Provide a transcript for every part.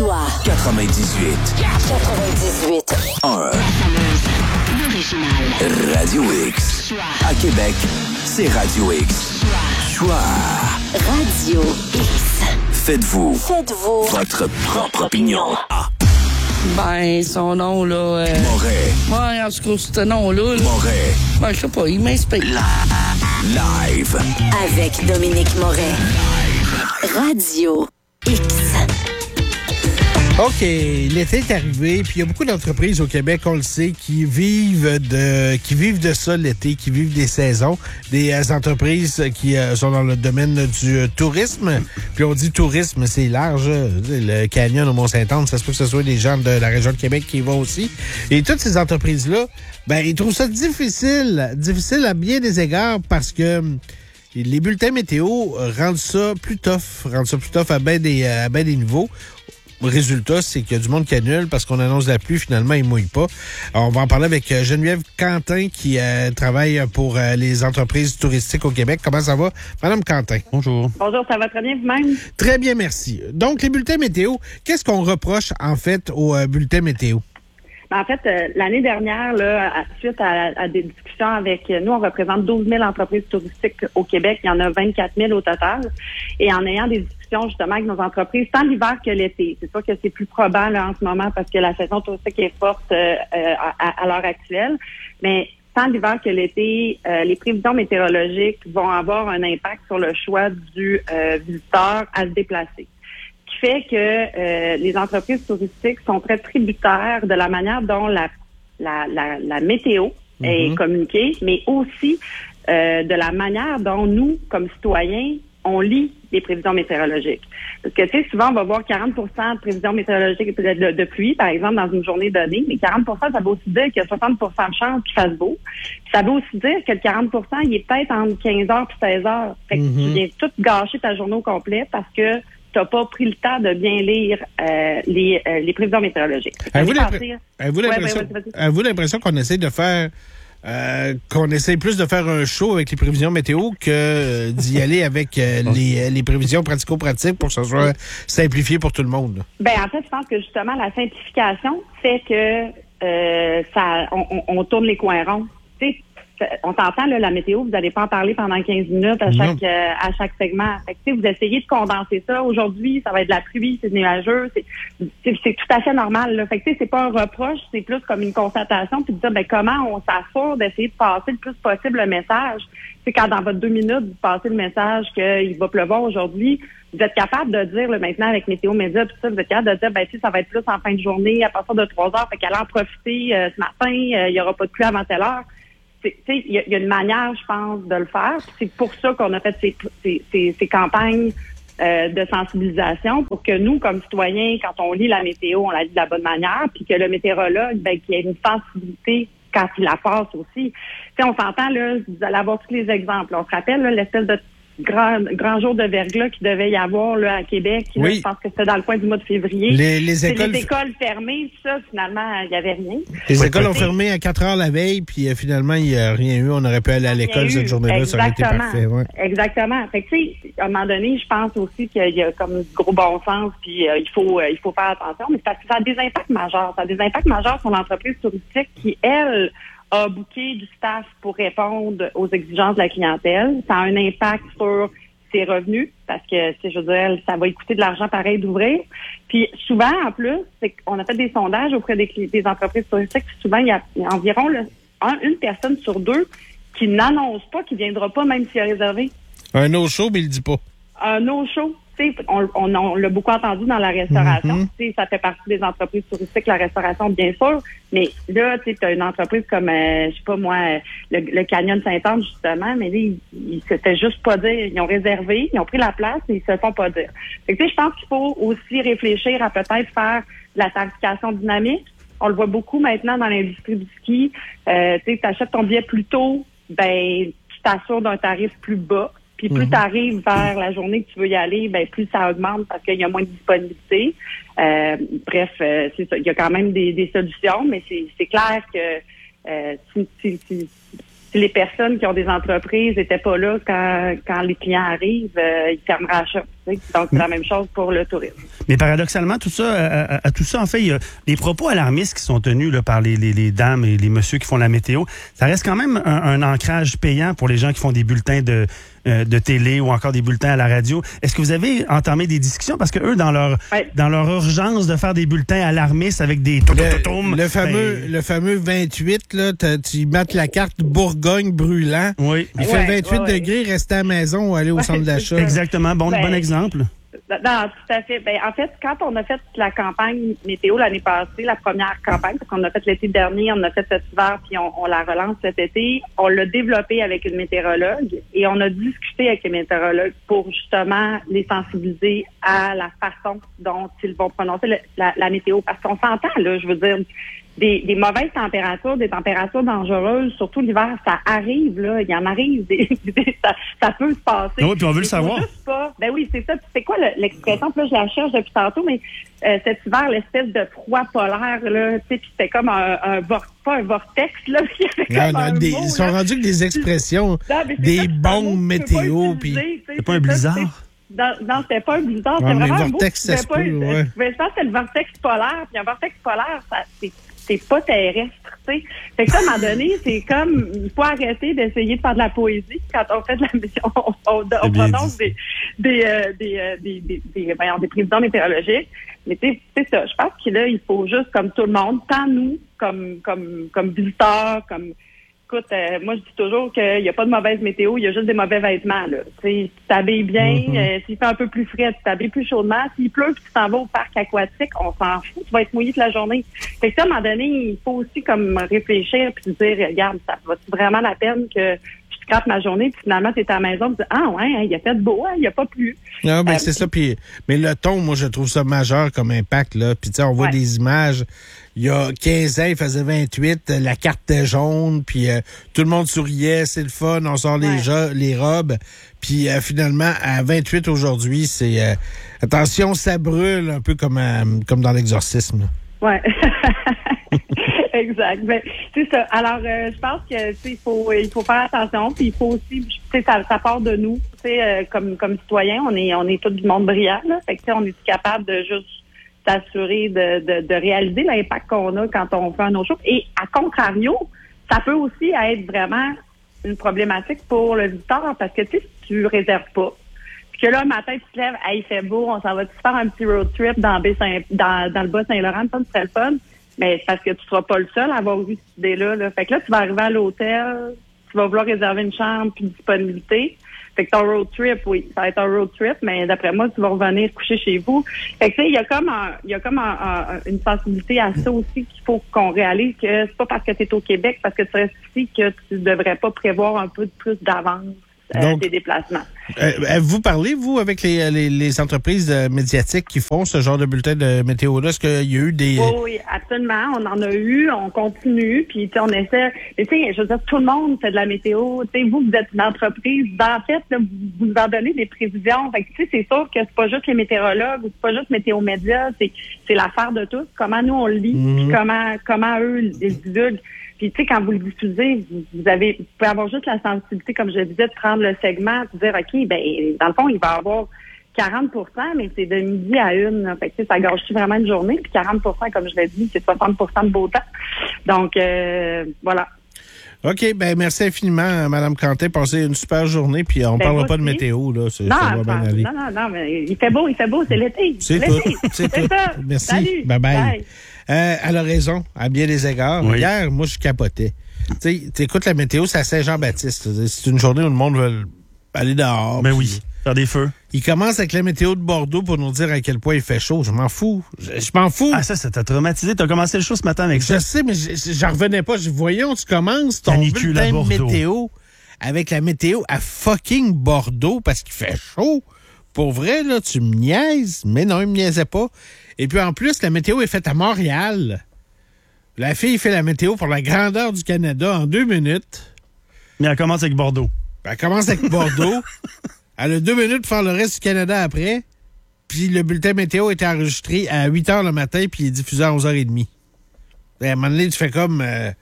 Choix 98. 1. Radio X. À Québec, c'est Radio X. Choix. Radio X. Faites-vous votre propre opinion. Ben, son nom, là... Moret. Ouais, en tout cas, ce nom-là... Moret. Ben, je sais pas, il m'inspire. Live. Avec Dominique Moret. Radio X. OK, l'été est arrivé, puis il y a beaucoup d'entreprises au Québec, on le sait, qui vivent de ça l'été, qui vivent des saisons, des entreprises qui sont dans le domaine du tourisme. Puis on dit tourisme, c'est large, le canyon au Mont-Saint-Anne, ça se peut que ce soit des gens de la région de Québec qui y vont aussi. Et toutes ces entreprises-là, ben ils trouvent ça difficile à bien des égards parce que les bulletins météo rendent ça plus tough à bien des niveaux. Le résultat, c'est qu'il y a du monde qui annule parce qu'on annonce la pluie, finalement, il ne mouille pas. Alors, on va en parler avec Geneviève Quentin qui travaille pour les entreprises touristiques au Québec. Comment ça va, Madame Quentin? Bonjour. Bonjour, ça va très bien vous-même? Très bien, merci. Donc, les bulletins météo, qu'est-ce qu'on reproche, en fait, aux bulletins météo? En fait, l'année dernière, là, suite à des discussions avec nous, on représente 12 000 entreprises touristiques au Québec. Il y en a 24 000 au total. Et en ayant des discussions justement avec nos entreprises, tant l'hiver que l'été. C'est sûr que c'est plus probant là, en ce moment parce que la saison touristique est forte à l'heure actuelle. Mais tant l'hiver que l'été, les prévisions météorologiques vont avoir un impact sur le choix du visiteur à se déplacer. Fait que les entreprises touristiques sont très tributaires de la manière dont la météo est communiquée, mais aussi de la manière dont nous, comme citoyens, on lit les prévisions météorologiques. Parce que, tu sais, souvent, on va voir 40 de prévisions météorologiques de pluie, par exemple, dans une journée donnée, mais 40 ça veut aussi dire qu'il y a 60 de chance qu'il fasse beau. Puis ça veut aussi dire que le 40 il est peut-être entre 15 heures et 16 heures. Fait que tu viens tout gâcher ta journée au complet parce que t'as pas pris le temps de bien lire les prévisions météorologiques. Avez-vous l'impression qu'on essaie de faire plus de faire un show avec les prévisions météo que d'y aller avec les prévisions pratico-pratiques pour que ça soit simplifié pour tout le monde? Ben en fait, je pense que justement la simplification fait que on tourne les coins ronds. Tu sais, on t'entend, là, la météo, vous n'allez pas en parler pendant 15 minutes à chaque segment. Fait que, vous essayez de condenser ça. Aujourd'hui, ça va être de la pluie, c'est nuageux. C'est tout à fait normal. Là. Fait que, c'est pas un reproche, c'est plus comme une constatation puis de dire, ben, comment on s'assure d'essayer de passer le plus possible le message. C'est quand dans votre 2 minutes, vous passez le message qu'il va pleuvoir aujourd'hui, vous êtes capable de dire, là, maintenant, avec Météo Média, tout ça, vous êtes capable de dire, ben, si ça va être plus en fin de journée, à partir de 3 heures, fait qu'allez en profiter ce matin, il y aura pas de pluie avant telle heure. Il y a une manière, je pense, de le faire. C'est pour ça qu'on a fait ces campagnes de sensibilisation pour que nous, comme citoyens, quand on lit la météo, on la lit de la bonne manière, puis que le météorologue, ben, qu'il y ait une sensibilité quand il la passe aussi. T'sais, on s'entend, là, vous allez avoir tous les exemples. On se rappelle là, l'espèce de grand jour de verglas qu'il devait y avoir là, à Québec. Là, je pense que c'était dans le coin du mois de février. Les écoles fermées, ça, finalement, il n'y avait rien. Les écoles ont fermé à 4 heures la veille, puis finalement, il n'y a rien eu. On aurait pu aller à l'école cette journée-là, ça aurait été parfait. Ouais. Exactement. Fait que, tu sais, à un moment donné, je pense aussi qu'il y a comme du gros bon sens, puis il faut faire attention, mais c'est parce que ça a des impacts majeurs. Ça a des impacts majeurs sur l'entreprise touristique qui, elle, a booké du staff pour répondre aux exigences de la clientèle. Ça a un impact sur ses revenus parce que, je veux dire, ça va lui coûter de l'argent pareil d'ouvrir. Puis souvent, en plus, c'est qu'on a fait des sondages auprès des entreprises touristiques. Puis souvent, il y a environ une personne sur 2 qui n'annonce pas, qui ne viendra pas même s'il a réservé. Un no-show, mais il le dit pas. Un no-show. On l'a beaucoup entendu dans la restauration. Ça fait partie des entreprises touristiques, la restauration, bien sûr. Mais là, tu as une entreprise comme, je sais pas moi, le Canyon Saint-Anne, justement, mais là, ils se fait juste pas dire. Ils ont réservé, ils ont pris la place et ils se font pas dire. Fait que, je pense qu'il faut aussi réfléchir à peut-être faire de la tarification dynamique. On le voit beaucoup maintenant dans l'industrie du ski. Tu achètes ton billet plus tôt, ben tu t'assures d'un tarif plus bas. Puis plus tu arrives vers la journée que tu veux y aller, ben plus ça augmente parce qu'il y a moins de disponibilité. Bref, c'est ça. Il y a quand même des solutions, mais c'est clair que si les personnes qui ont des entreprises n'étaient pas là quand les clients arrivent, ils fermeraient Donc, c'est la même chose pour le tourisme. Mais paradoxalement, tout ça, en fait, il y a les propos alarmistes qui sont tenus là, par les dames et les messieurs qui font la météo. Ça reste quand même un ancrage payant pour les gens qui font des bulletins de télé ou encore des bulletins à la radio. Est-ce que vous avez entamé des discussions? Parce que eux, dans leur urgence de faire des bulletins alarmistes avec des le fameux 28, là, tu mets la carte Bourgogne brûlant. Oui. Il fait 28 degrés, rester à la maison ou aller au centre d'achat. Exactement. Bon exemple. Non, tout à fait. En fait, quand on a fait la campagne météo l'année passée, la première campagne, parce qu'on a fait l'été dernier, on a fait cet hiver, puis on la relance cet été, on l'a développé avec une météorologue et on a discuté avec les météorologues pour justement les sensibiliser à la façon dont ils vont prononcer la météo. Parce qu'on s'entend, là, je veux dire, des mauvaises températures, des températures dangereuses, surtout l'hiver, ça arrive, là. Il y en arrive. Ça peut se passer. Oui, puis on veut le savoir. Ben oui, c'est ça. C'est quoi l'expression? Puis là, je la cherche depuis tantôt, mais cet hiver, l'espèce de froid polaire, là, tu sais, puis c'était comme pas un vortex, là. Ils sont rendus avec des expressions, des bombes météo, puis... C'est pas un blizzard? Non, c'était pas un blizzard. C'était vraiment un vortex, ça se peut, ouais. Ça, c'est le vortex polaire. Puis un vortex polaire, c'est pas terrestre, tu sais. Fait que ça, à un moment donné, c'est comme, il faut arrêter d'essayer de faire de la poésie quand on fait de la mission. On prononce des prévisions météorologiques. Mais tu sais, c'est ça. Je pense que là, il faut juste, comme tout le monde, tant nous, comme visiteurs, écoute, moi, je dis toujours qu'il n'y a pas de mauvaise météo, il y a juste des mauvais vêtements, là. Tu t'habilles bien, s'il fait un peu plus frais, tu t'habilles plus chaudement. S'il pleut, puis tu t'en vas au parc aquatique, on s'en fout, tu vas être mouillé toute la journée. Fait que ça, à un moment donné, il faut aussi comme réfléchir puis dire, regarde, ça va-tu vraiment la peine que je scrape ma journée, puis finalement, tu es à la maison, tu dis, ah ouais, il a fait beau, il n'y a pas plu. Non, ben c'est ça. Puis, mais le ton, moi, je trouve ça majeur comme impact, là. Puis tu sais, on voit des images. Il y a 15 ans, il faisait 28, la carte était jaune, puis tout le monde souriait, c'est le fun, on sort les robes. Puis finalement, à 28 aujourd'hui, c'est attention, ça brûle, un peu comme dans l'exorcisme. Ouais. Exact. Ben, c'est ça. Alors, je pense que il faut faire attention, puis il faut aussi, ça part de nous, comme citoyens, on est tout du monde brillant, là. Fait que on est capable de juste s'assurer de réaliser l'impact qu'on a quand on fait un autre chose. Et à contrario, ça peut aussi être vraiment une problématique pour le visiteur parce que si tu réserves pas, puis que là, le matin, tu te lèves, il fait beau, on s'en va faire un petit road trip dans le Bas-Saint-Laurent, ça serait le fun, mais c'est parce que tu seras pas le seul à avoir eu cette idée-là. Là. Fait que là, tu vas arriver à l'hôtel, tu vas vouloir réserver une chambre puis une disponibilité. Fait que ton road trip, oui, ça va être un road trip, mais d'après moi, tu vas revenir coucher chez vous. Fait que tu sais, il y a comme une sensibilité à ça aussi qu'il faut qu'on réalise que c'est pas parce que tu es au Québec, parce que tu restes ici que tu devrais pas prévoir un peu plus d'avance tes déplacements. Vous parlez, vous, avec les entreprises médiatiques qui font ce genre de bulletin de météo-là? Est-ce qu'il y a eu des... Oui, absolument. On en a eu, on continue, puis on essaie... Mais tu sais, je veux dire, tout le monde fait de la météo. Tu sais, vous êtes une entreprise. En fait, là, vous nous en donnez des prévisions. Fait que tu sais, c'est sûr que c'est pas juste les météorologues ou c'est pas juste Météo Média. C'est l'affaire de tous. Comment nous, on le lit, puis comment eux les divulguent. Puis, tu sais, quand vous le diffusez, vous pouvez avoir juste la sensibilité, comme je disais, de prendre le segment, de dire, OK, ben dans le fond, il va y avoir 40 %, mais c'est de midi à 1. Fait que, ça gâche vraiment une journée. Puis 40 %, comme je l'ai dit, c'est 60 % de beau temps. Donc, voilà. OK, ben merci infiniment, Mme Cantin. Passez une super journée, puis on ne parlera pas de météo, là. Ça va bien aller. Non, mais il fait beau, c'est l'été. C'est tout. C'est ça. Merci. Salut. Bye. Elle a raison, à bien des égards. Oui. Hier, moi, je capotais. Tu écoutes la météo, c'est à Saint-Jean-Baptiste. C'est une journée où le monde veut aller dehors. Ben oui, faire des feux. Il commence avec la météo de Bordeaux pour nous dire à quel point il fait chaud. Je m'en fous. Je m'en fous. Ah, ça t'a traumatisé. T'as commencé le show ce matin avec ça. Je sais, mais j'en revenais pas. Voyons, tu commences ton bulletin de météo avec la météo à fucking Bordeaux parce qu'il fait chaud. Pour vrai, là, tu me niaises. Mais non, il me niaisait pas. Et puis, en plus, la météo est faite à Montréal. La fille fait la météo pour la grandeur du Canada en 2 minutes. Mais elle commence avec Bordeaux. Elle commence avec Bordeaux. Elle a 2 minutes pour faire le reste du Canada après. Puis le bulletin météo était enregistré à 8 h le matin, puis il est diffusé à 11 h 30. À un moment donné, tu fais comme...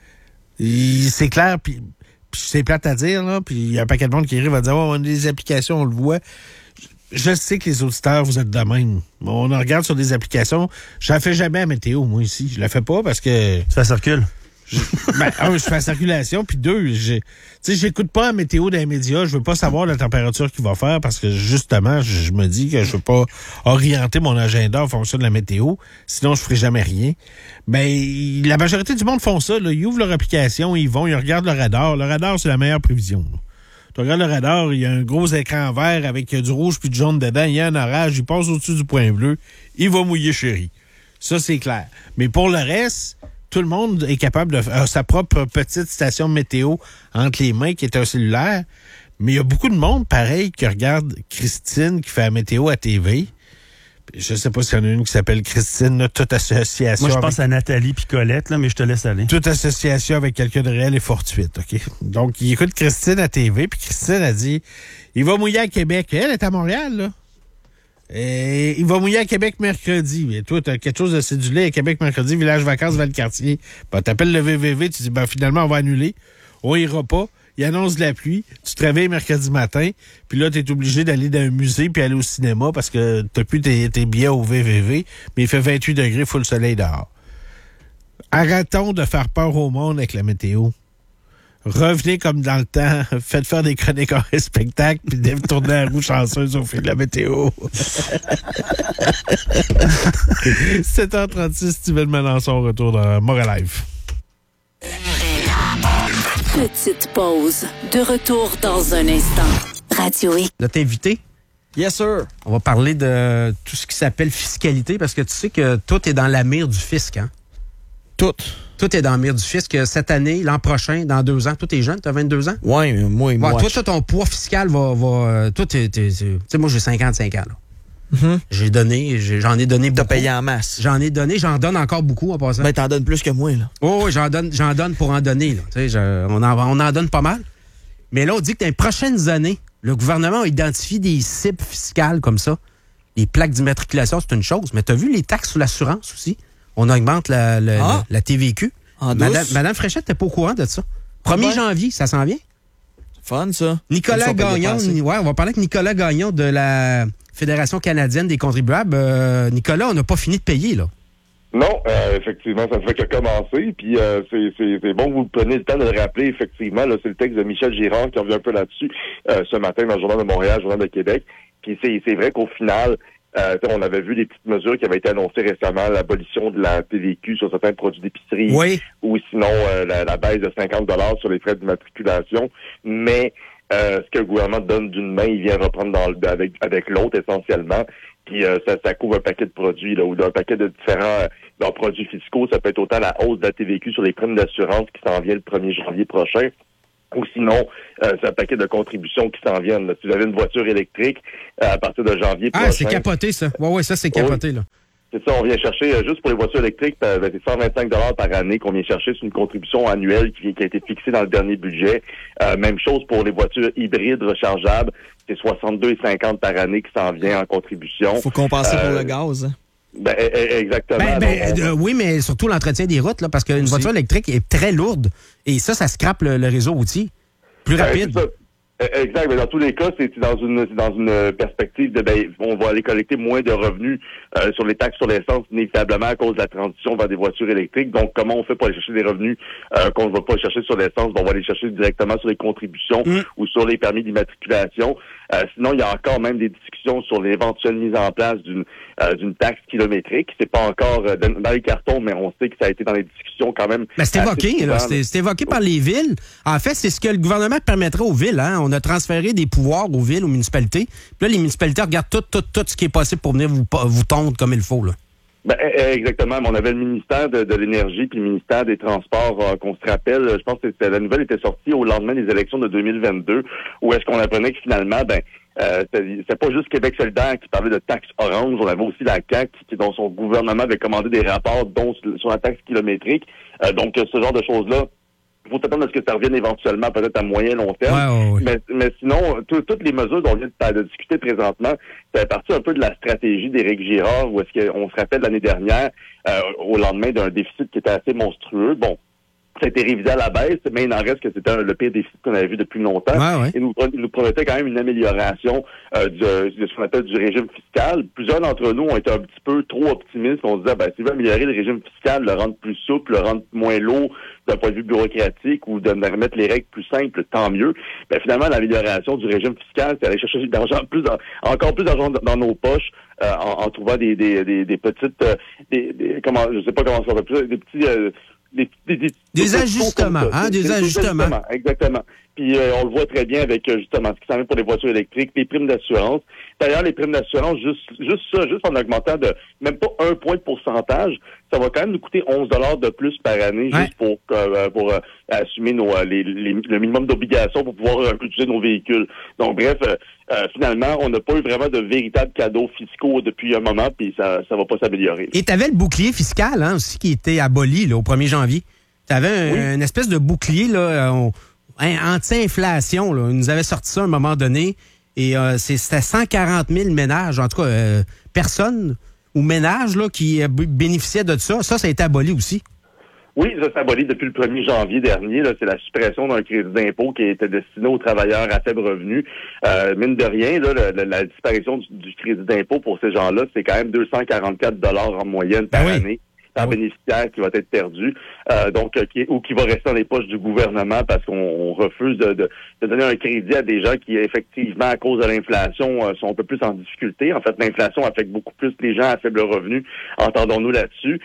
c'est clair, puis c'est plate à dire, là. Puis il y a un paquet de monde qui arrive à dire « Oh, on a des applications, on le voit. » je sais que les auditeurs, vous êtes de même. On en regarde sur des applications. Je la fais jamais à météo, moi, ici. Je la fais pas parce que... Ça circule. Je fais la circulation, puis deux, j'écoute pas la météo dans les médias. Je veux pas savoir la température qu'il va faire parce que, justement, je me dis que je veux pas orienter mon agenda en fonction de la météo. Sinon, je ferai jamais rien. Mais la majorité du monde font ça. Là. Ils ouvrent leur application, ils vont, ils regardent le radar. Le radar, c'est la meilleure prévision. Là. Tu regardes le radar, il y a un gros écran vert avec du rouge puis du jaune dedans. Il y a un orage, il passe au-dessus du point bleu. Il va mouiller chéri. Ça, c'est clair. Mais pour le reste, tout le monde est capable de faire sa propre petite station météo entre les mains qui est un cellulaire. Mais il y a beaucoup de monde, pareil, qui regarde Christine qui fait la météo à TV. Je sais pas s'il y en a une qui s'appelle Christine, là, toute association. Moi, je pense à Nathalie puis Colette, là, mais je te laisse aller. Toute association avec quelqu'un de réel est fortuite, OK? Donc, il écoute Christine à TV, puis Christine a dit, il va mouiller à Québec. Elle est à Montréal, là. Et il va mouiller à Québec mercredi. Mais toi, t'as quelque chose de cédulé à Québec mercredi, village vacances, Valcartier. Ben, t'appelles le VVV, tu dis, ben, finalement, on va annuler. On ira pas. Il annonce de la pluie, tu te réveilles mercredi matin, puis là, tu es obligé d'aller dans un musée puis aller au cinéma parce que t'as plus tes billets au VVV, mais il fait 28 degrés, full soleil dehors. Arrêtons de faire peur au monde avec la météo. Revenez comme dans le temps, faites faire des chroniques en spectacle, puis tournez la roue chanceuse au fil de la météo. 7h36, Steven Melançon, retour dans Montréal Live. Petite pause. De retour dans un instant. Radio X. Notre invité. Yes, sir. On va parler de tout ce qui s'appelle fiscalité, parce que tu sais que tout est dans la mire du fisc, hein? Tout. Tout est dans la mire du fisc. Cette année, l'an prochain, dans 2 ans. Toi, t'es jeune, t'as 22 ans? Oui, moi. Toi, ton poids fiscal va toi, tu sais, moi, j'ai 55 ans, là. Mm-hmm. J'en ai donné beaucoup. T'as payé en masse. J'en donne encore beaucoup en passant. Ben, t'en donnes plus que moi, là. Oh, j'en donne pour en donner, là. Tu sais, on en donne pas mal. Mais là, on dit que dans les prochaines années, le gouvernement a identifié des cibles fiscales comme ça. Les plaques d'immatriculation, c'est une chose. Mais t'as vu les taxes sur l'assurance aussi? On augmente la TVQ. Madame Fréchette, t'es pas au courant de ça? 1er janvier, ça s'en vient? Fun, ça. Nicolas Gagnon, on va parler avec Nicolas Gagnon de la Fédération canadienne des contribuables. Nicolas, on n'a pas fini de payer, là. Non, effectivement, ça ne fait que commencer. Puis c'est bon que vous preniez le temps de le rappeler. Effectivement, là, c'est le texte de Michel Girard qui revient un peu là-dessus ce matin dans le Journal de Montréal, Journal de Québec. Puis c'est vrai qu'au final, on avait vu des petites mesures qui avaient été annoncées récemment, l'abolition de la TVQ sur certains produits d'épicerie, oui, ou sinon la baisse de 50$ sur les frais d'immatriculation. Mais ce que le gouvernement donne d'une main, il vient reprendre avec l'autre essentiellement. Puis ça couvre un paquet de produits, là, ou d'un paquet de différents produits fiscaux. Ça peut être autant la hausse de la TVQ sur les primes d'assurance qui s'en vient le 1er janvier prochain, ou sinon, c'est un paquet de contributions qui s'en viennent. Là. Si vous avez une voiture électrique, à partir de janvier prochain... Ah, c'est capoté, ça. Oui, ça, c'est capoté, là. C'est ça, on vient chercher, juste pour les voitures électriques, c'est 125$ par année qu'on vient chercher. C'est une contribution annuelle qui a été fixée dans le dernier budget. Même chose pour les voitures hybrides rechargeables. C'est 62,50$ par année qui s'en vient en contribution. Faut compenser pour le gaz, hein? Ben, exactement. Oui, mais surtout l'entretien des routes, là, parce qu'une voiture électrique est très lourde et ça scrape le réseau routier. Plus rapide. C'est ça. Exact, mais dans tous les cas, c'est dans une perspective de on va aller collecter moins de revenus sur les taxes sur l'essence, inévitablement à cause de la transition vers des voitures électriques. Donc, comment on fait pour aller chercher des revenus qu'on ne va pas chercher sur l'essence? On va aller chercher directement sur les contributions ou sur les permis d'immatriculation. Sinon, il y a encore même des discussions sur l'éventuelle mise en place d'une taxe kilométrique. C'est pas encore dans les cartons, mais on sait que ça a été dans les discussions quand même. Mais c'est évoqué, là. C'est évoqué par les villes. En fait, c'est ce que le gouvernement permettrait aux villes, hein. On a transféré des pouvoirs aux villes, aux municipalités. Puis là, les municipalités regardent tout ce qui est possible pour venir vous tondre comme il faut, là. Ben, exactement. On avait le ministère de l'Énergie puis le ministère des Transports qu'on se rappelle. Je pense que la nouvelle était sortie au lendemain des élections de 2022, où est-ce qu'on apprenait que finalement, c'est pas juste Québec solidaire qui parlait de taxe orange. On avait aussi la CAQ dont son gouvernement avait commandé des rapports, dont sur la taxe kilométrique. Donc, ce genre de choses-là, il faut s'attendre à ce que ça revienne éventuellement, peut-être à moyen long terme. Ouais. Mais sinon, toutes les mesures dont on vient de discuter présentement, c'est partie un peu de la stratégie d'Éric Girard, où est-ce qu'on se rappelle l'année dernière, au lendemain d'un déficit qui était assez monstrueux. Bon, Ça a été révisé à la baisse, mais il n'en reste que c'était le pire déficit qu'on avait vu depuis longtemps. Ouais. Et nous promettait quand même une amélioration de ce qu'on appelle du régime fiscal. Plusieurs d'entre nous ont été un petit peu trop optimistes. On se disait, s'il veut améliorer le régime fiscal, le rendre plus souple, le rendre moins lourd d'un point de vue bureaucratique ou de remettre les règles plus simples, tant mieux. Finalement, l'amélioration du régime fiscal, c'est aller chercher encore plus d'argent dans nos poches en trouvant des petites, je sais pas comment ça s'appelle, des petits... Des ajustements, des ajustements. Exactement. Puis on le voit très bien avec justement ce qui s'en vient pour les voitures électriques, les primes d'assurance. D'ailleurs, les primes d'assurance, juste en augmentant de même pas 1 point de pourcentage, ça va quand même nous coûter 11 $ de plus par année juste pour assumer le minimum d'obligations pour pouvoir utiliser nos véhicules. Donc bref, finalement, on n'a pas eu vraiment de véritables cadeaux fiscaux depuis un moment, puis ça va pas s'améliorer. Et tu avais le bouclier fiscal aussi qui était aboli là, au 1er janvier. Tu avais une espèce de bouclier là, anti-inflation. Là. Ils nous avaient sorti ça à un moment donné. Et c'était 140 000 ménages, en tout cas personnes ou ménages là, qui bénéficiaient de ça. Ça a été aboli aussi. Oui, ça s'est aboli depuis le 1er janvier dernier. Là, c'est la suppression d'un crédit d'impôt qui était destiné aux travailleurs à faible revenu. Mine de rien, là, la disparition du crédit d'impôt pour ces gens-là, c'est quand même 244 $ en moyenne par année. Par bénéficiaire qui va être perdu, qui va rester dans les poches du gouvernement parce qu'on refuse de donner un crédit à des gens qui, effectivement, à cause de l'inflation, sont un peu plus en difficulté. En fait, l'inflation affecte beaucoup plus les gens à faible revenu, entendons-nous là-dessus.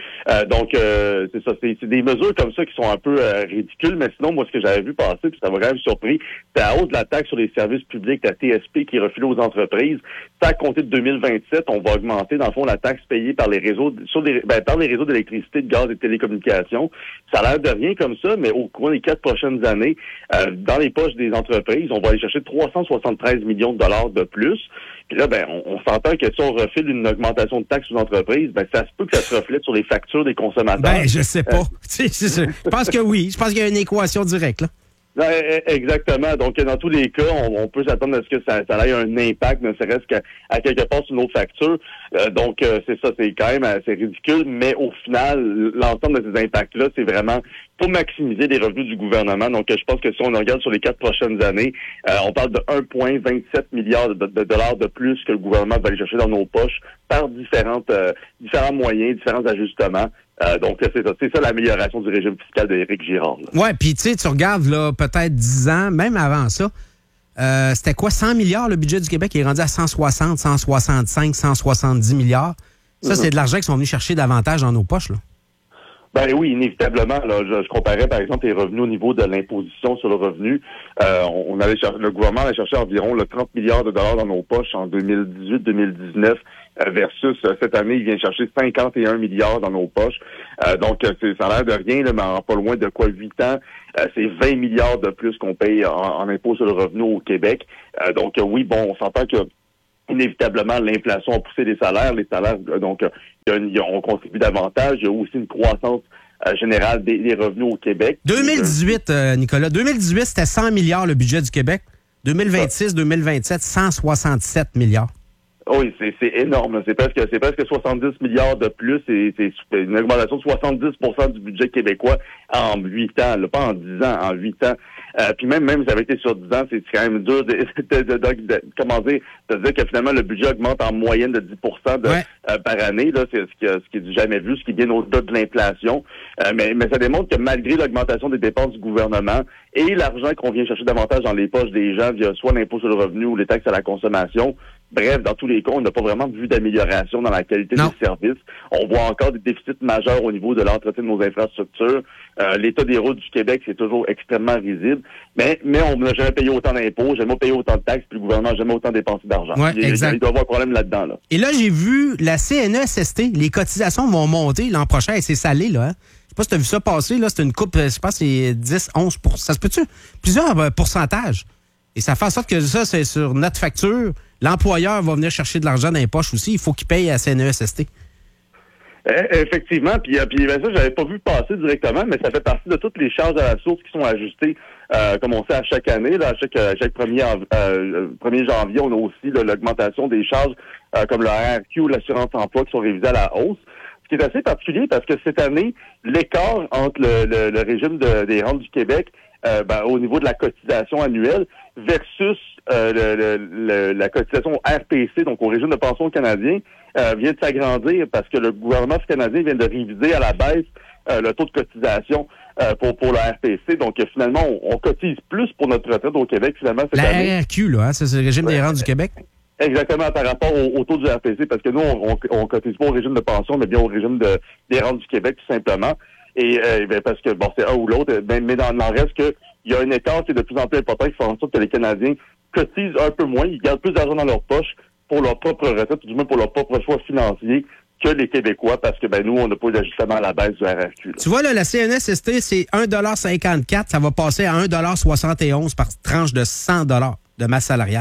C'est ça, c'est des mesures comme ça qui sont un peu ridicules, mais sinon, moi, ce que j'avais vu passer, puis ça m'a quand même surpris, c'est la hausse de la taxe sur les services publics, la TSP, qui est refilée aux entreprises. Ça, à compter de 2027, on va augmenter, dans le fond, la taxe payée par les réseaux, par les réseaux d'électricité, de gaz et de télécommunications. Ça a l'air de rien comme ça, mais au cours des 4 prochaines années, dans les poches des entreprises, on va aller chercher 373 millions de dollars de plus. Puis là, on s'entend que si on refile une augmentation de taxes aux entreprises, ça se peut que ça se reflète sur les factures des consommateurs. Je sais pas. Je pense que oui. Je pense qu'il y a une équation directe, là. Exactement. Donc, dans tous les cas, on peut s'attendre à ce que ça ait un impact, ne serait-ce qu'à quelque part sur nos factures. C'est ça, c'est quand même assez ridicule, mais au final, l'ensemble de ces impacts-là, c'est vraiment pour maximiser les revenus du gouvernement. Donc, je pense que si on regarde sur les 4 prochaines années, on parle de 1,27 milliard de dollars de plus que le gouvernement va aller chercher dans nos poches par différents moyens, différents ajustements. C'est ça l'amélioration du régime fiscal d'Éric Girard. Oui, puis tu regardes là, peut-être 10 ans, même avant ça, c'était quoi, 100 milliards le budget du Québec? Il est rendu à 160, 165, 170 milliards. Ça, c'est de l'argent qu'ils sont venus chercher davantage dans nos poches, là. Oui, inévitablement. Là, je comparais, par exemple, les revenus au niveau de l'imposition sur le revenu. Le gouvernement allait chercher environ 30 milliards de dollars dans nos poches en 2018-2019 versus cette année, il vient chercher 51 milliards dans nos poches. Ça a l'air de rien, là, mais en pas loin de 8 ans, c'est 20 milliards de plus qu'on paye en impôt sur le revenu au Québec. On s'entend que inévitablement, l'inflation a poussé les salaires. Les salaires, on contribue davantage. Il y a aussi une croissance générale des revenus au Québec. 2018, Nicolas. 2018, c'était 100 milliards le budget du Québec. 2026-2027, 167 milliards. Oui, c'est énorme. Là. C'est presque 70 milliards de plus. C'est une augmentation de 70% du budget québécois en 8 ans. Là, pas en 10 ans, en 8 ans. Puis même si ça avait été sur 10 ans, c'est quand même dur de dire que finalement le budget augmente en moyenne de 10% par année. Là, c'est ce qui est du jamais vu, ce qui est bien au-delà de l'inflation. Mais ça démontre que malgré l'augmentation des dépenses du gouvernement et l'argent qu'on vient chercher davantage dans les poches des gens via soit l'impôt sur le revenu ou les taxes à la consommation, bref, dans tous les cas, on n'a pas vraiment vu d'amélioration dans la qualité des services. On voit encore des déficits majeurs au niveau de l'entretien de nos infrastructures. L'état des routes du Québec, c'est toujours extrêmement risible. Mais on n'a jamais payé autant d'impôts, jamais payé autant de taxes, puis le gouvernement n'a jamais autant dépensé d'argent. Ouais, il doit y avoir un problème là-dedans. Là. Et là, j'ai vu la CNESST, les cotisations vont monter l'an prochain et c'est salé, là. Hein? Je sais pas si tu as vu ça passer, là, c'est une coupe, je pense c'est 10-11 %. Ça se peut-tu? Plusieurs pourcentages. Et ça fait en sorte que ça, c'est sur notre facture. L'employeur va venir chercher de l'argent dans les poches aussi. Il faut qu'il paye à la CNESST. Effectivement. Puis ça, j'avais pas vu passer directement, mais ça fait partie de toutes les charges à la source qui sont ajustées, comme on sait à chaque année. Là, à chaque 1er janvier, on a aussi là, l'augmentation des charges comme le RRQ ou l'assurance emploi qui sont révisées à la hausse. Ce qui est assez particulier parce que cette année, l'écart entre le régime des rentes du Québec au niveau de la cotisation annuelle versus la cotisation au RPC, donc au régime de pension canadien, vient de s'agrandir parce que le gouvernement canadien vient de réviser à la baisse le taux de cotisation pour le RPC. Donc, finalement, on cotise plus pour notre retraite au Québec, finalement, cette année. La RRQ, là, hein, c'est le régime des rentes du Québec? Exactement, par rapport au taux du RPC, parce que nous, on cotise pas au régime de pension, mais bien au régime des rentes du Québec, tout simplement. Et parce que, bon, c'est un ou l'autre, mais il en reste qu'il y a un écart qui est de plus en plus important qui fait en sorte que les Canadiens cotisent un peu moins, ils gardent plus d'argent dans leur poche pour leur propre retraite, ou du moins pour leur propre choix financier, que les Québécois, parce que nous, on n'a pas eu d'ajustement à la baisse du RRQ. Là. Tu vois, là, la CNSST, c'est 1,54 $, ça va passer à 1,71 $ par tranche de 100 $ de masse salariale.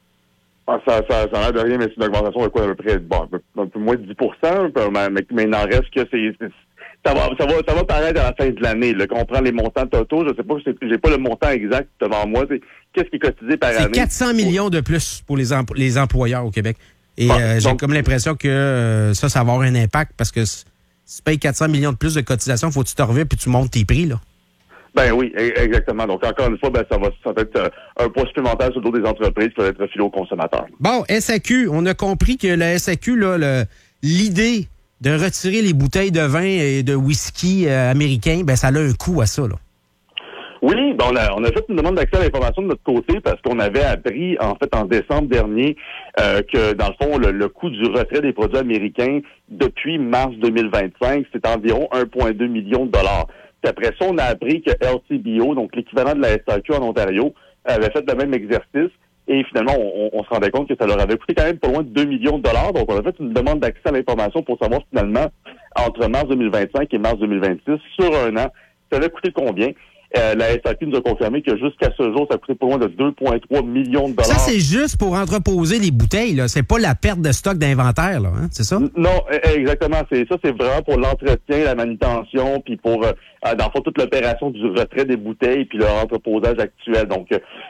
Ça a l'air de rien, mais c'est une augmentation de quoi, à peu près, un peu moins de 10%, mais il n'en reste que ça va paraître à la fin de l'année, là, qu'on prend les montants totaux. Je sais pas, j'ai pas le montant exact devant moi. Qu'est-ce qui est cotisé par année? C'est 400 millions de plus pour les employeurs au Québec. Et j'ai comme l'impression que ça va avoir un impact parce que si tu payes 400 millions de plus de cotisation, faut que tu te reviens puis tu montes tes prix, là. Ben oui, exactement. Donc, encore une fois, ça va être un poids supplémentaire sur le dos des entreprises qui va être refilé aux consommateurs. Bon, SAQ, on a compris que la SAQ, là, l'idée de retirer les bouteilles de vin et de whisky américain, ça a un coût à ça, là. Oui, on a fait une demande d'accès à l'information de notre côté parce qu'on avait appris, en fait, en décembre dernier, que, dans le fond, le coût du retrait des produits américains depuis mars 2025, c'est environ 1,2 million de dollars. Puis après ça, on a appris que LCBO, donc l'équivalent de la SAQ en Ontario, avait fait le même exercice. Et finalement, on se rendait compte que ça leur avait coûté quand même pas loin de 2 millions de dollars. Donc, on a fait une demande d'accès à l'information pour savoir finalement, entre mars 2025 et mars 2026, sur un an, ça avait coûté combien? La SAQ nous a confirmé que jusqu'à ce jour, ça a coûté pas loin de 2,3 millions de dollars. Ça, c'est juste pour entreposer les bouteilles, là. C'est pas la perte de stock d'inventaire, là, hein? C'est ça? Non, exactement. C'est vraiment pour l'entretien, la manutention, puis pour, dans le fond, toute l'opération du retrait des bouteilles, puis leur entreposage actuel. Donc,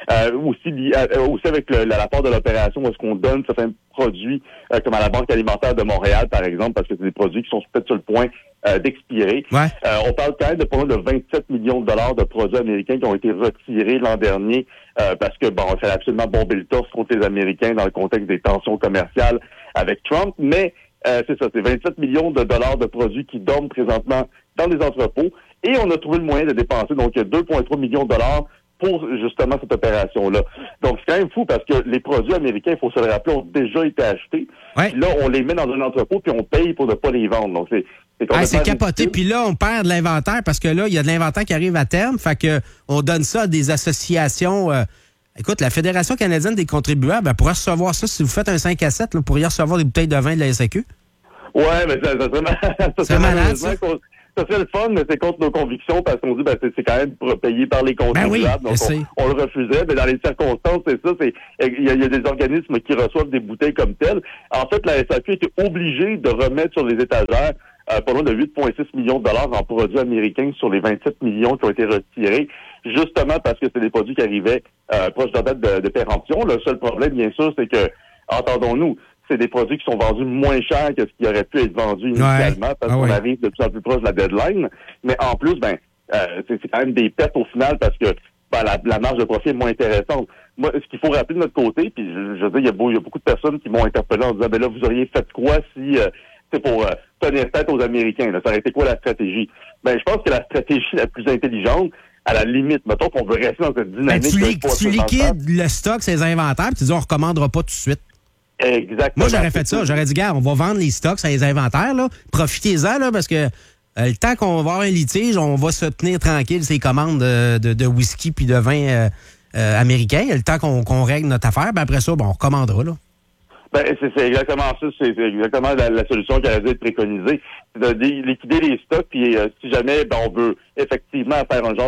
aussi avec l'apport de l'opération, est-ce qu'on donne certains produits, comme à la Banque alimentaire de Montréal, par exemple, parce que c'est des produits qui sont peut-être sur le point d'expirer. Ouais. On parle quand même de pas loin de 27 millions de dollars de produits américains qui ont été retirés l'an dernier parce que, il fallait absolument bomber le torse contre les Américains dans le contexte des tensions commerciales avec Trump. Mais c'est ça, c'est 27 millions de dollars de produits qui dorment présentement dans les entrepôts. Et on a trouvé le moyen de dépenser donc 2,3 millions de dollars pour justement cette opération-là. Donc, c'est quand même fou parce que les produits américains, il faut se le rappeler, ont déjà été achetés. Ouais. Puis là, on les met dans un entrepôt puis on paye pour ne pas les vendre. Donc, c'est capoté. Puis là, on perd de l'inventaire parce que là, il y a de l'inventaire qui arrive à terme. Fait que on donne ça à des associations. Écoute, la Fédération canadienne des contribuables, elle pourrait recevoir ça. Si vous faites un 5 à 7, là, vous pourriez recevoir des bouteilles de vin de la SAQ. Ouais, mais ça serait malade, ça. Ça serait le fun, mais c'est contre nos convictions parce qu'on dit c'est quand même payé par les contribuables. Oui, donc on le refuserait, mais dans les circonstances, c'est ça. Il y a des organismes qui reçoivent des bouteilles comme telles. En fait, la SAQ était obligée de remettre sur les étagères pas loin de 8,6 millions de dollars en produits américains sur les 27 millions qui ont été retirés, justement parce que c'est des produits qui arrivaient proches de la date de péremption. Le seul problème, bien sûr, c'est que, entendons-nous, c'est des produits qui sont vendus moins cher que ce qui aurait pu être vendu initialement parce qu'on arrive de plus en plus proche de la deadline. Mais en plus, c'est quand même des pertes au final parce que la marge de profit est moins intéressante. Moi, ce qu'il faut rappeler de notre côté, puis je veux dire, il y a beaucoup de personnes qui m'ont interpellé en disant, là, vous auriez fait quoi si c'est pour tenir tête aux Américains, là, ça aurait été quoi la stratégie? Je pense que la stratégie la plus intelligente, à la limite, mettons qu'on veut rester dans cette dynamique. Tu liquides le stock, ses inventaires, puis tu dis on recommandera pas tout de suite. Exactement. Moi, j'aurais fait ça. J'aurais dit, gars, on va vendre les stocks, les inventaires, là. Profitez-en, là, parce que le temps qu'on va avoir un litige, on va se tenir tranquille ces commandes de whisky puis de vin américain. Le temps qu'on règle notre affaire, après ça, on recommandera, là. C'est exactement ça. C'est exactement la solution qui a dû être préconisée. C'est de liquider les stocks, puis si jamais on veut effectivement faire un genre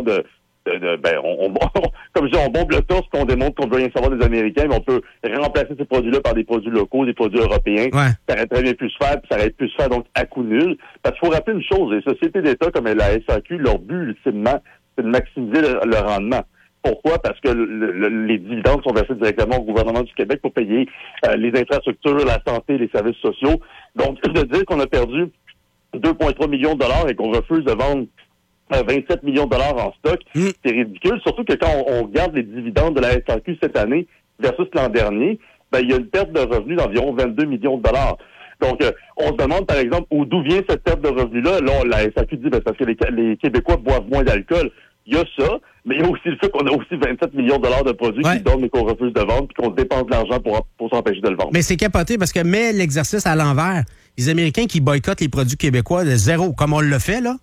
comme je dis, on bombe le torse qu'on démontre qu'on veut rien savoir des Américains, mais on peut remplacer ces produits-là par des produits locaux, des produits européens. Ouais. Ça aurait très bien pu se faire, puis ça aurait pu se faire donc à coût nul. Parce qu'il faut rappeler une chose, les sociétés d'État comme la SAQ, leur but ultimement, c'est de maximiser le rendement. Pourquoi? Parce que les dividendes sont versés directement au gouvernement du Québec pour payer les infrastructures, la santé, les services sociaux. Donc, de dire qu'on a perdu 2,3 millions de dollars et qu'on refuse de vendre 27 millions de dollars en stock, c'est ridicule. Surtout que quand on regarde les dividendes de la SAQ cette année versus l'an dernier, ben, il y a une perte de revenus d'environ 22 millions de dollars. Donc, on se demande, par exemple, d'où vient cette perte de revenus-là. Là, la SAQ dit, ben, parce que les Québécois boivent moins d'alcool. Il y a ça, mais il y a aussi le fait qu'on a aussi 27 millions de dollars de produits qui donnent mais qu'on refuse de vendre puis qu'on dépense de l'argent pour s'empêcher de le vendre. Mais c'est capoté parce que mets l'exercice à l'envers. Les Américains qui boycottent les produits québécois de zéro, comme on le fait, là,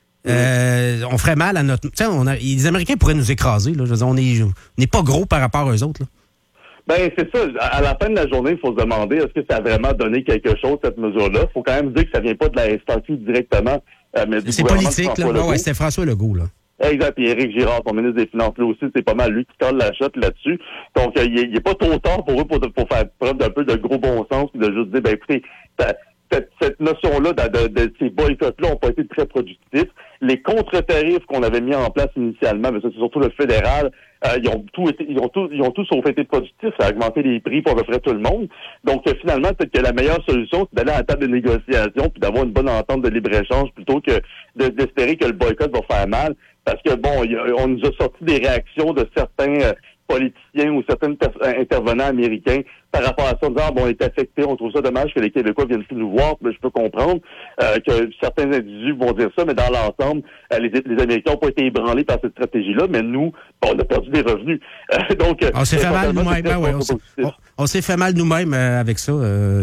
on ferait mal à notre... Tu sais, les Américains pourraient nous écraser. Là. Je veux dire, on n'est pas gros par rapport aux autres. Là. Ben, c'est ça. À la fin de la journée, il faut se demander est-ce que ça a vraiment donné quelque chose, cette mesure-là. Il faut quand même dire que ça vient pas de la SAQ directement, mais du c'est gouvernement politique, là. Ouais, c'était François Legault, là. Exact. Et Éric Girard, son ministre des Finances, là aussi, c'est pas mal lui qui colle la shot là-dessus. Donc, il est pas trop tard pour eux pour faire preuve d'un peu de gros bon sens et de juste dire, ben écoutez, cette notion-là de ces boycotts-là n'ont pas été très productifs. Les contre-tarifs qu'on avait mis en place initialement, mais ça, c'est surtout le fédéral, ils ont tous sauf été productifs. Ça a augmenté les prix pour à peu près tout le monde. Donc, finalement, peut-être que la meilleure solution, c'est d'aller à la table de négociation puis d'avoir une bonne entente de libre-échange plutôt que d'espérer que le boycott va faire mal. Parce que, bon, on nous a sorti des réactions de certains politiciens ou certains intervenants américains par rapport à ça, en disant, bon, on est affectés, on trouve ça dommage que les Québécois viennent plus nous voir, mais je peux comprendre que certains individus vont dire ça, mais dans l'ensemble, les Américains n'ont pas été ébranlés par cette stratégie-là, mais nous, bon, on a perdu des revenus. Donc, on s'est fait mal nous-mêmes, on s'est fait mal nous-mêmes avec ça.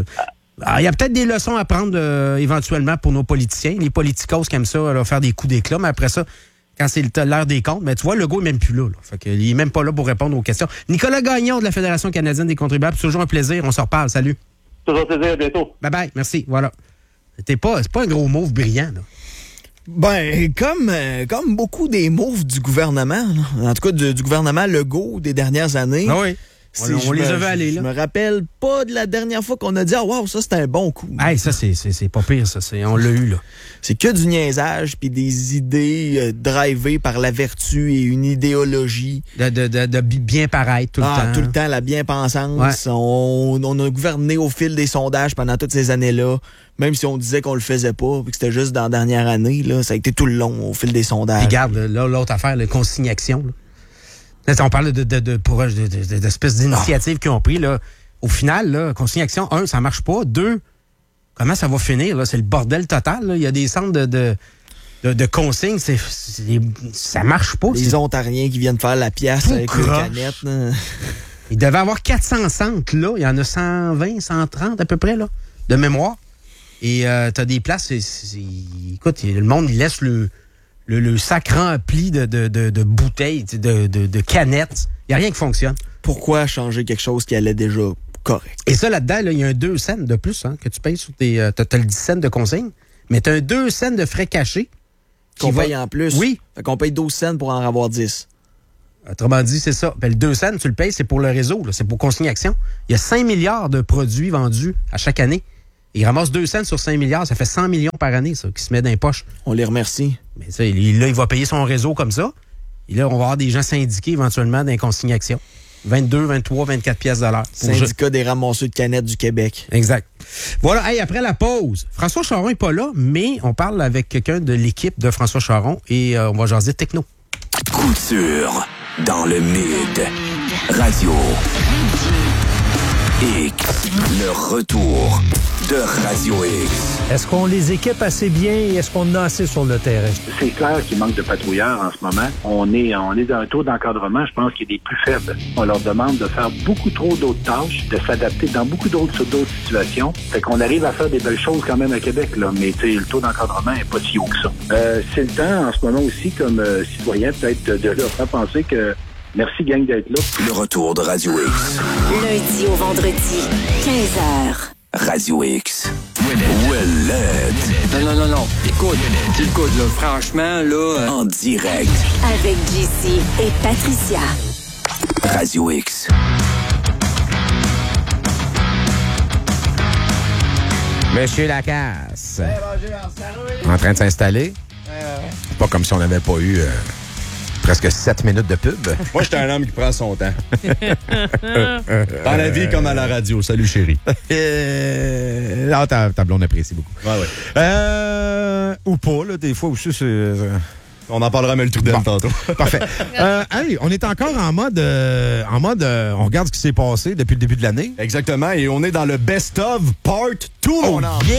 Il y a peut-être des leçons à prendre éventuellement pour nos politiciens, les politicos qui aiment ça, faire des coups d'éclat, mais après ça, quand c'est l'heure des comptes, mais tu vois, Legault n'est même plus là. Fait que, il n'est même pas là pour répondre aux questions. Nicolas Gagnon de la Fédération canadienne des contribuables, c'est toujours un plaisir. On se reparle. Salut. Toujours un plaisir. À bientôt. Bye-bye. Merci. Voilà. C'est pas un gros move brillant, là. Ben, comme beaucoup des moves du gouvernement, là, en tout cas du gouvernement Legault des dernières années. Ah oui. On les avait allés, là. Je me rappelle pas de la dernière fois qu'on a dit « Ah, wow, ça, c'était un bon coup. » Hey, ça, c'est pas pire, ça. On l'a eu, là. C'est que du niaisage puis des idées drivées par la vertu et une idéologie. De bien paraître tout le temps. Tout le temps, la bien-pensance. Ouais. On a gouverné au fil des sondages pendant toutes ces années-là. Même si on disait qu'on le faisait pas, puis que c'était juste dans la dernière année, là, ça a été tout le long au fil des sondages. Puis regarde, là, l'autre affaire, la consignation, là. Là, on parle d'espèces d'initiatives qu'ils ont pris. Là. Au final, là, consignation, 1, ça marche pas. 2, comment ça va finir? Là? C'est le bordel total. Là. Il y a des centres de consignes. Ça marche pas. Les Ontariens qui viennent faire la pièce avec les canettes. Là. Il devait y avoir 400 centres. Là. Il y en a 120, 130 à peu près, là, de mémoire. Et t'as des places... Écoute, le monde, il laisse le sac rempli de bouteilles, de canettes. Il n'y a rien qui fonctionne. Pourquoi changer quelque chose qui allait déjà correct? Et ça, là-dedans, il y a un 2 cents de plus que tu payes sur tes... T'as le 10 cents de consigne, mais t'as un 2 cents de frais cachés. Qu'on paye en plus? Oui. Fait qu'on paye 12 cents pour en avoir 10. Autrement dit, c'est ça. Ben, le 2 cents, tu le payes, c'est pour le réseau, là, c'est pour consignation. Il y a 5 milliards de produits vendus à chaque année. Il ramasse 2 cents sur 5 milliards, ça fait 100 millions par année, ça, qui se met dans les poches. On les remercie. Mais ça, là, il va payer son réseau comme ça. Et là, on va avoir des gens syndiqués éventuellement dans les consignations. 22, 23, 24 piastres de l'heure. Syndicat des ramasseurs de canettes du Québec. Exact. Voilà, hey, après la pause, François Charon n'est pas là, mais on parle avec quelqu'un de l'équipe de François Charon et on va jaser techno. Couture dans le Mid. Radio X. Le retour de Radio X. Est-ce qu'on les équipe assez bien et est-ce qu'on en a assez sur le terrain? C'est clair qu'il manque de patrouilleurs en ce moment. On est dans un taux d'encadrement, je pense, qui est des plus faibles. On leur demande de faire beaucoup trop d'autres tâches, de s'adapter dans beaucoup d'autres situations. Fait qu'on arrive à faire des belles choses quand même à Québec, là. Mais le taux d'encadrement n'est pas si haut que ça. C'est le temps en ce moment aussi, comme citoyen, peut-être de leur faire penser que merci, gang, d'être là. Le retour de Radio X. Lundi au vendredi, 15h. Radio X. Willette. Non. Écoute, là, franchement, là... En direct. Avec JC et Patricia. Radio X. Monsieur Lacasse. En train de s'installer. Pas comme si on n'avait pas eu presque 7 minutes de pub. Moi, j'étais un homme qui prend son temps. Dans la vie comme à la radio. Salut, chérie. Non, ta blonde apprécie beaucoup. Ouais. Ou pas, là, des fois aussi, c'est... On en parlera mais le truc d'elle tantôt. Parfait. Allez, on est encore en mode on regarde ce qui s'est passé depuis le début de l'année. Exactement, et on est dans le Best of Part 2, mon enfant.